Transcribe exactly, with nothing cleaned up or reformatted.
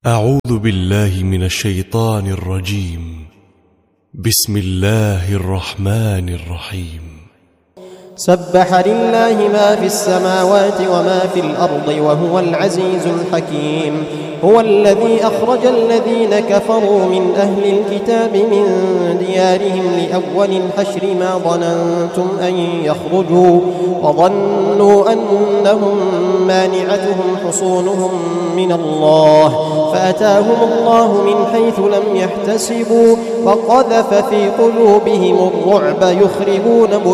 أعوذ بالله من الشيطان الرجيم. بسم الله الرحمن الرحيم. سبح لله ما في السماوات وما في الأرض وهو العزيز الحكيم. هو الذي أخرج الذين كفروا من أهل الكتاب من ديارهم لأول الحشر ما ظننتم أن يخرجوا وظنوا أنهم مانعتهم حصونهم من الله فأتاهم الله من حيث لم يحتسبوا وقذف في قلوبهم الرعب يخربون